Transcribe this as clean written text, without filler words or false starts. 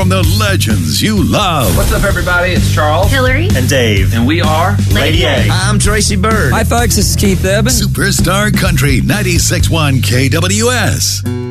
from the legends you love. What's up, everybody? It's Charles, Hillary, and Dave. and we are Lady A. I'm Tracy Bird. Hi, folks. This is Keith Urban. Superstar Country 96.1 KWS.